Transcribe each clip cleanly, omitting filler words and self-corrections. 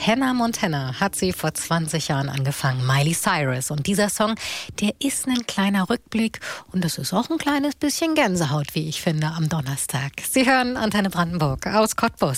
Hannah Montana hat sie vor 20 Jahren angefangen, Miley Cyrus. Und dieser Song, der ist ein kleiner Rückblick und das ist auch ein kleines bisschen Gänsehaut, wie ich finde, am Donnerstag. Sie hören Antenne Brandenburg aus Cottbus.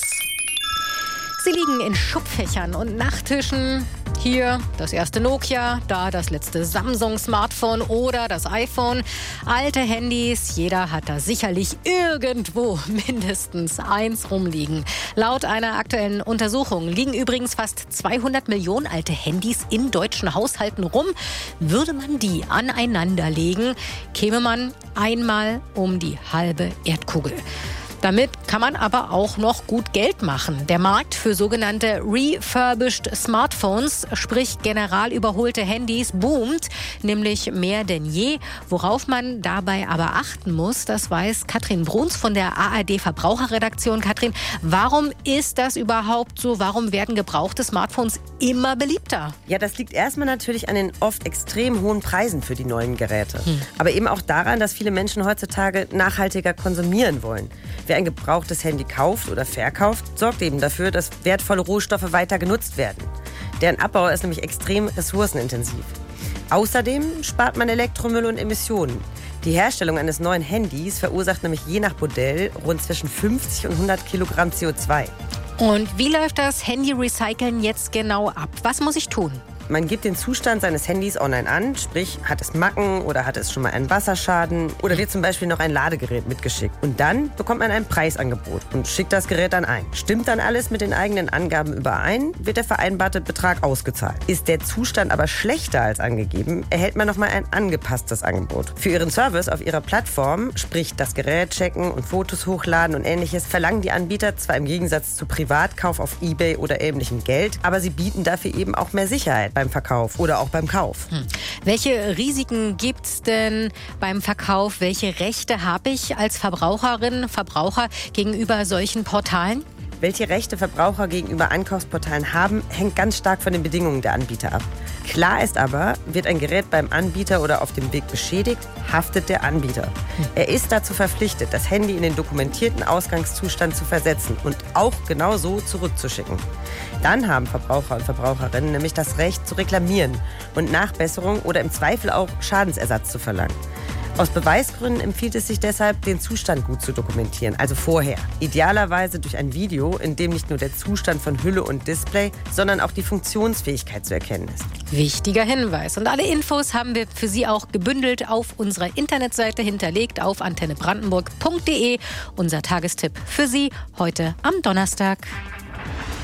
Sie liegen in Schubfächern und Nachttischen. Hier das erste Nokia, da das letzte Samsung-Smartphone oder das iPhone. Alte Handys, jeder hat da sicherlich irgendwo mindestens eins rumliegen. Laut einer aktuellen Untersuchung liegen übrigens fast 200 Millionen alte Handys in deutschen Haushalten rum. Würde man die aneinanderlegen, käme man einmal um die halbe Erdkugel. Damit kann man aber auch noch gut Geld machen. Der Markt für sogenannte refurbished Smartphones, sprich general überholte Handys, boomt, nämlich mehr denn je. Worauf man dabei aber achten muss, das weiß Katrin Bruns von der ARD Verbraucherredaktion. Katrin, warum ist das überhaupt so? Warum werden gebrauchte Smartphones immer beliebter? Ja, das liegt erstmal natürlich an den oft extrem hohen Preisen für die neuen Geräte. Aber eben auch daran, dass viele Menschen heutzutage nachhaltiger konsumieren wollen. Wer ein gebrauchtes Handy kauft oder verkauft, sorgt eben dafür, dass wertvolle Rohstoffe weiter genutzt werden. Deren Abbau ist nämlich extrem ressourcenintensiv. Außerdem spart man Elektromüll und Emissionen. Die Herstellung eines neuen Handys verursacht nämlich je nach Modell rund zwischen 50 und 100 Kilogramm CO2. Und wie läuft das Handy-Recyceln jetzt genau ab? Was muss ich tun? Man gibt den Zustand seines Handys online an, sprich, hat es Macken oder hat es schon mal einen Wasserschaden oder wird zum Beispiel noch ein Ladegerät mitgeschickt. Und dann bekommt man ein Preisangebot und schickt das Gerät dann ein. Stimmt dann alles mit den eigenen Angaben überein, wird der vereinbarte Betrag ausgezahlt. Ist der Zustand aber schlechter als angegeben, erhält man nochmal ein angepasstes Angebot. Für ihren Service auf ihrer Plattform, sprich das Gerät checken und Fotos hochladen und ähnliches, verlangen die Anbieter zwar im Gegensatz zu Privatkauf auf eBay oder ähnlichem Geld, aber sie bieten dafür eben auch mehr Sicherheit beim Verkauf oder auch beim Kauf. Welche Risiken gibt es denn beim Verkauf? Welche Rechte habe ich als Verbraucherin, Verbraucher gegenüber solchen Portalen? Welche Rechte Verbraucher gegenüber Einkaufsportalen haben, hängt ganz stark von den Bedingungen der Anbieter ab. Klar ist aber, wird ein Gerät beim Anbieter oder auf dem Weg beschädigt, haftet der Anbieter. Er ist dazu verpflichtet, das Handy in den dokumentierten Ausgangszustand zu versetzen und auch genau so zurückzuschicken. Dann haben Verbraucher und Verbraucherinnen nämlich das Recht zu reklamieren und Nachbesserung oder im Zweifel auch Schadensersatz zu verlangen. Aus Beweisgründen empfiehlt es sich deshalb, den Zustand gut zu dokumentieren, also vorher. Idealerweise durch ein Video, in dem nicht nur der Zustand von Hülle und Display, sondern auch die Funktionsfähigkeit zu erkennen ist. Wichtiger Hinweis. Und alle Infos haben wir für Sie auch gebündelt auf unserer Internetseite hinterlegt auf antennebrandenburg.de. Unser Tagestipp für Sie heute am Donnerstag.